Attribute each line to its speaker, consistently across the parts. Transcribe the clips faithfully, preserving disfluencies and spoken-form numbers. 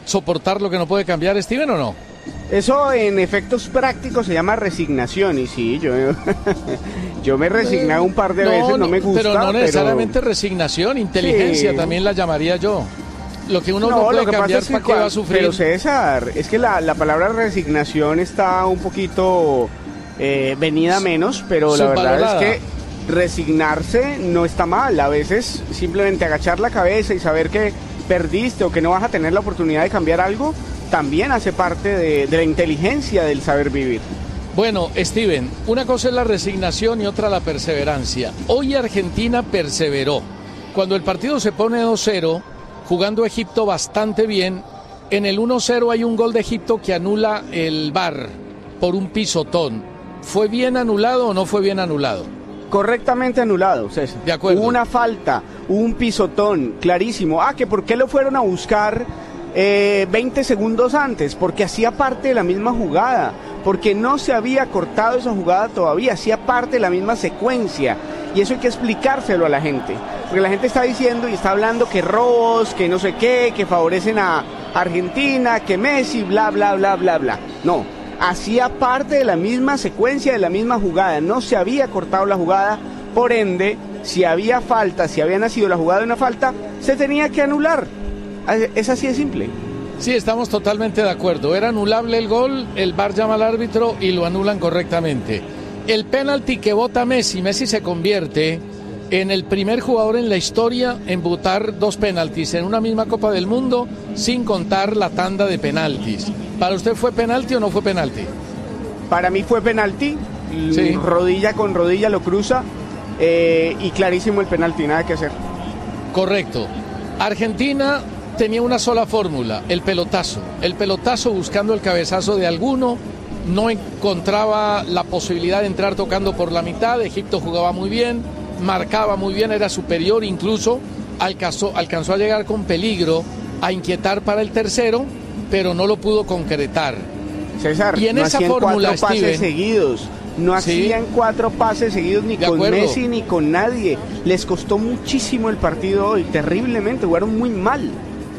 Speaker 1: soportar lo que no puede cambiar, Steven, ¿o no?
Speaker 2: Eso en efectos prácticos se llama resignación, y sí, yo, yo me he resignado un par de
Speaker 1: no,
Speaker 2: veces, no me gusta.
Speaker 1: Pero no necesariamente
Speaker 2: pero...
Speaker 1: resignación, inteligencia sí. También la llamaría yo. Lo que uno no, no puede cambiar, ¿para qué va a sufrir?
Speaker 2: Pero César, es que la, la palabra resignación está un poquito eh, venida menos, pero la verdad es que resignarse no está mal. A veces simplemente agachar la cabeza y saber que perdiste o que no vas a tener la oportunidad de cambiar algo, también hace parte de, de la inteligencia del saber vivir.
Speaker 1: Bueno, Steven, una cosa es la resignación y otra la perseverancia. Hoy Argentina perseveró. Cuando el partido se pone dos cero, jugando Egipto bastante bien, en el uno cero hay un gol de Egipto que anula el V A R por un pisotón. ¿Fue bien anulado o no fue bien anulado?
Speaker 2: Correctamente anulado, César.
Speaker 1: De acuerdo.
Speaker 2: Hubo una falta, hubo un pisotón, clarísimo. Ah, que por qué lo fueron a buscar eh, veinte segundos antes, porque hacía parte de la misma jugada, porque no se había cortado esa jugada todavía, hacía parte de la misma secuencia. Y eso hay que explicárselo a la gente, porque la gente está diciendo y está hablando que robos, que no sé qué, que favorecen a Argentina, que Messi, bla, bla, bla, bla, bla. No, hacía parte de la misma secuencia, de la misma jugada, no se había cortado la jugada, por ende, si había falta, si había nacido la jugada de una falta, se tenía que anular. Es así de simple.
Speaker 1: Sí, estamos totalmente de acuerdo. Era anulable el gol, el V A R llama al árbitro y lo anulan correctamente. El penalti que vota Messi, Messi se convierte en el primer jugador en la historia en votar dos penaltis en una misma Copa del Mundo, sin contar la tanda de penaltis. ¿Para usted fue penalti o no fue penalti?
Speaker 2: Para mí fue penalti,
Speaker 1: sí.
Speaker 2: Rodilla con rodilla lo cruza eh, y clarísimo el penalti, nada que hacer.
Speaker 1: Correcto. Argentina tenía una sola fórmula, el pelotazo. El pelotazo buscando el cabezazo de alguno, no encontraba la posibilidad de entrar tocando por la mitad. Egipto jugaba muy bien, marcaba muy bien, era superior, incluso alcanzó, alcanzó a llegar con peligro a inquietar para el tercero, pero no lo pudo concretar.
Speaker 2: César,
Speaker 1: y en
Speaker 2: no
Speaker 1: esa
Speaker 2: hacían
Speaker 1: fórmula,
Speaker 2: cuatro pases
Speaker 1: Steven,
Speaker 2: seguidos, no
Speaker 1: sí,
Speaker 2: hacían cuatro pases seguidos ni con
Speaker 1: acuerdo.
Speaker 2: Messi ni con nadie. Les costó muchísimo el partido hoy, terriblemente, jugaron muy mal.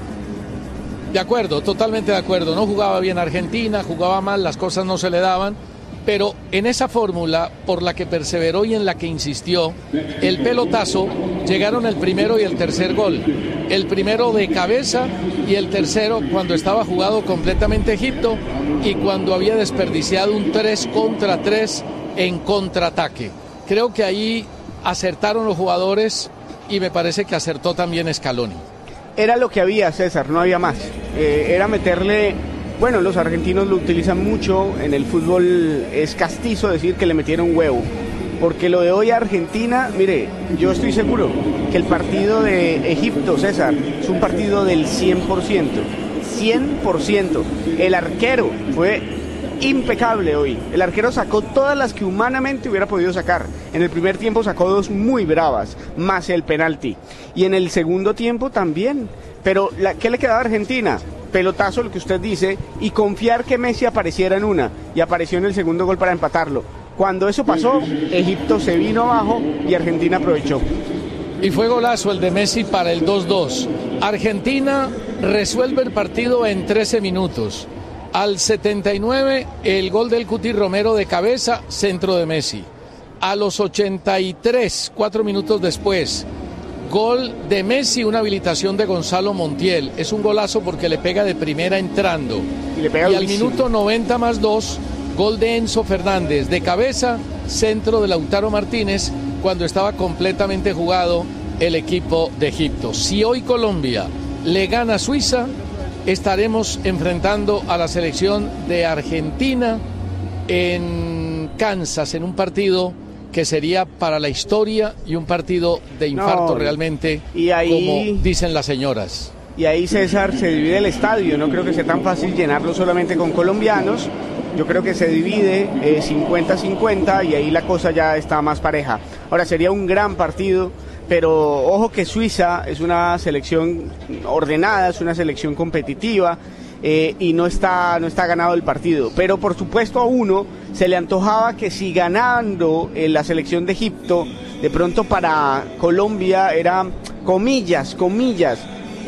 Speaker 1: De acuerdo, totalmente de acuerdo. No jugaba bien Argentina, jugaba mal, las cosas no se le daban. Pero en esa fórmula por la que perseveró y en la que insistió, el pelotazo, llegaron el primero y el tercer gol. El primero de cabeza y el tercero cuando estaba jugado completamente Egipto y cuando había desperdiciado un tres contra tres en contraataque. Creo que ahí acertaron los jugadores y me parece que acertó también Scaloni.
Speaker 2: Era lo que había, César, no había más. Eh, era meterle... Bueno, los argentinos lo utilizan mucho, en el fútbol es castizo decir que le metieron huevo, porque lo de hoy a Argentina, mire, yo estoy seguro que el partido de Egipto, César, es un partido del cien por ciento, cien por ciento. El arquero fue impecable hoy, el arquero sacó todas las que humanamente hubiera podido sacar. En el primer tiempo sacó dos muy bravas, más el penalti, y en el segundo tiempo también. Pero, la, ¿qué le quedaba a Argentina? Pelotazo, lo que usted dice, y confiar que Messi apareciera en una, y apareció en el segundo gol para empatarlo. Cuando eso pasó, Egipto se vino abajo y Argentina aprovechó.
Speaker 1: Y fue golazo el de Messi para el dos dos. Argentina resuelve el partido en trece minutos. Al setenta y nueve, el gol del Cuti Romero de cabeza, centro de Messi. A los ochenta y tres, cuatro minutos después, gol de Messi, una habilitación de Gonzalo Montiel. Es un golazo porque le pega de primera entrando.
Speaker 2: Y, le pega
Speaker 1: y al minuto noventa más dos, gol de Enzo Fernández de cabeza, centro de Lautaro Martínez, cuando estaba completamente jugado el equipo de Egipto. Si hoy Colombia le gana a Suiza, estaremos enfrentando a la selección de Argentina en Kansas, en un partido que sería para la historia y un partido de infarto, no, realmente,
Speaker 2: y ahí,
Speaker 1: como dicen las señoras.
Speaker 2: Y ahí, César, se divide el estadio. No creo que sea tan fácil llenarlo solamente con colombianos. Yo creo que se divide eh, cincuenta cincuenta y ahí la cosa ya está más pareja. Ahora, sería un gran partido, pero ojo que Suiza es una selección ordenada, es una selección competitiva. Eh, y no está, no está ganado el partido, pero por supuesto a uno se le antojaba que si ganando eh, la selección de Egipto, de pronto para Colombia era comillas, comillas,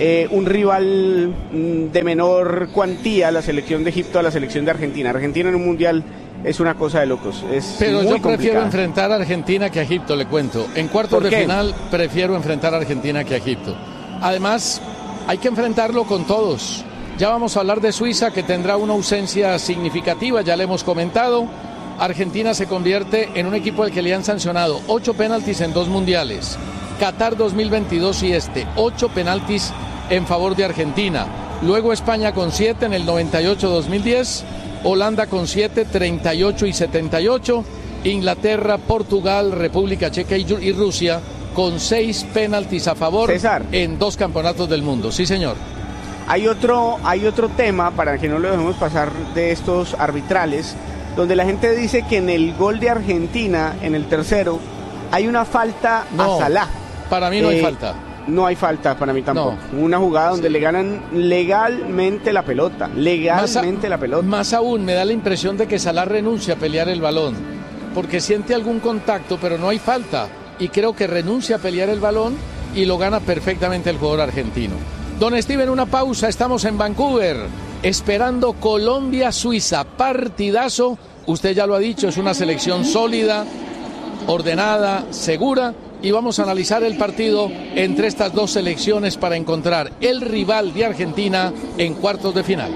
Speaker 2: eh, un rival de menor cuantía, la selección de Egipto a la selección de Argentina. Argentina en un mundial es una cosa de locos. Es
Speaker 1: Pero
Speaker 2: muy
Speaker 1: yo prefiero
Speaker 2: complicada.
Speaker 1: enfrentar a Argentina que a Egipto, le cuento. En cuartos de
Speaker 2: qué?
Speaker 1: final prefiero enfrentar a Argentina que a Egipto. Además, hay que enfrentarlo con todos. Ya vamos a hablar de Suiza, que tendrá una ausencia significativa, ya le hemos comentado. Argentina se convierte en un equipo al que le han sancionado ocho penaltis en dos mundiales. Qatar dos mil veintidós y este, ocho penaltis en favor de Argentina. Luego España con siete en el noventa y ocho dos mil diez, Holanda con siete, treinta y ocho y setenta y ocho, Inglaterra, Portugal, República Checa y, y Rusia con seis penaltis a favor
Speaker 2: César.
Speaker 1: en dos campeonatos del mundo. Sí, señor.
Speaker 2: Hay otro, hay otro tema, para que no lo dejemos pasar, de estos arbitrales, donde la gente dice que en el gol de Argentina, en el tercero, hay una falta
Speaker 1: No,
Speaker 2: a Salah.
Speaker 1: Para mí no hay
Speaker 2: Eh,
Speaker 1: falta.
Speaker 2: No hay falta para mí tampoco.
Speaker 1: No.
Speaker 2: Una jugada donde
Speaker 1: Sí.
Speaker 2: le ganan legalmente la pelota. Legalmente
Speaker 1: Más a-
Speaker 2: la pelota.
Speaker 1: Más aún, me da la impresión de que Salah renuncia a pelear el balón, porque siente algún contacto, pero no hay falta. Y creo que renuncia a pelear el balón y lo gana perfectamente el jugador argentino. Don Steven, una pausa. Estamos en Vancouver, esperando Colombia-Suiza. Partidazo. Usted ya lo ha dicho, es una selección sólida, ordenada, segura. Y vamos a analizar el partido entre estas dos selecciones para encontrar el rival de Argentina en cuartos de final.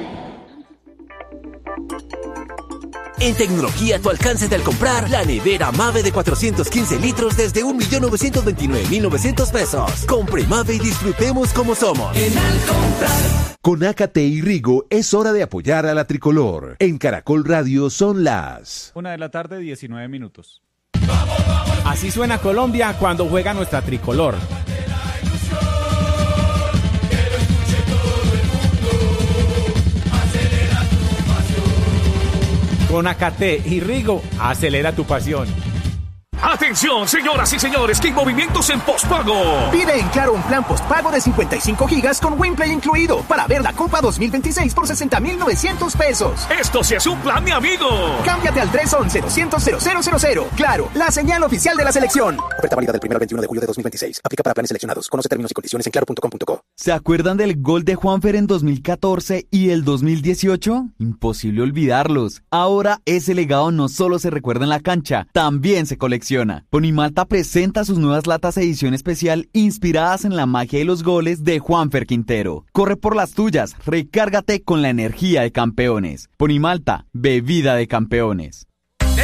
Speaker 3: En tecnología, a tu alcance al comprar la nevera Mave de cuatrocientos quince litros desde un millón novecientos veintinueve mil novecientos pesos. Compre Mave y disfrutemos como somos. En Al Comprar.
Speaker 4: Con Acate y Rigo es hora de apoyar a la tricolor. En Caracol Radio son las
Speaker 5: Una de la tarde, diecinueve minutos.
Speaker 6: Así suena Colombia cuando juega nuestra tricolor. Con Acate y Rigo, acelera tu pasión.
Speaker 7: Atención, señoras y señores, que hay movimientos en pospago.
Speaker 8: Pide en Claro un plan postpago de cincuenta y cinco gigas con WinPlay incluido para ver la Copa dos mil veintiséis por sesenta mil novecientos pesos.
Speaker 7: Esto sí es un plan, mi amigo.
Speaker 8: Cámbiate al tres once, doscientos, cero cero cero cero. Claro, la señal oficial de la selección.
Speaker 9: Oferta válida del primero al veintiuno de julio de dos mil veintiséis. Aplica para planes seleccionados. Conoce términos y condiciones en claro punto com punto co.
Speaker 10: ¿Se acuerdan del gol de Juanfer en dos mil catorce y el dos mil dieciocho? Imposible olvidarlos. Ahora ese legado no solo se recuerda en la cancha, también se colecciona. Ponimalta presenta sus nuevas latas edición especial inspiradas en la magia y los goles de Juanfer Quintero. Corre por las tuyas, recárgate con la energía de campeones. Ponimalta, bebida de campeones.